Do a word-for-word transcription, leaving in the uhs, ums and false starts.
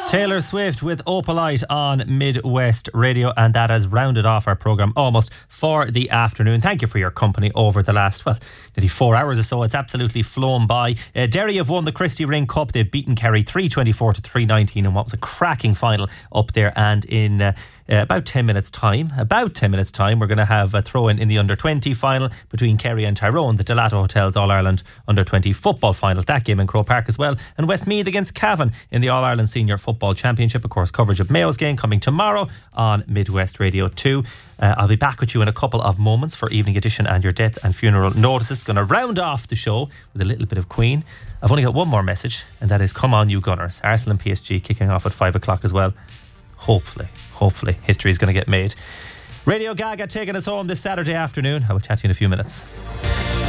Taylor Swift with Opalite on Midwest Radio, and that has rounded off our programme almost for the afternoon. Thank you for your company over the last, well, nearly four hours or so. It's absolutely flown by. Uh, Derry have won the Christy Ring Cup. They've beaten Kerry three twenty-four to three nineteen in what was a cracking final up there. And in uh, uh, about ten minutes time, about ten minutes time, we're going to have a throw-in in the under twenty final between Kerry and Tyrone, the Delato Hotels All-Ireland under twenty football final. That game in Croke Park as well. And Westmeath against Cavan in the All-Ireland Senior Football Championship. Of course, coverage of Mayo's game coming tomorrow on Midwest Radio two. Uh, I'll be back with you in a couple of moments for Evening Edition and your death and funeral notices. Going to round off the show with a little bit of Queen. I've only got one more message, and that is come on you Gunners. Arsenal and P S G kicking off at five o'clock as well. Hopefully, hopefully history is going to get made. Radio Gaga taking us home this Saturday afternoon. I will chat to you in a few minutes.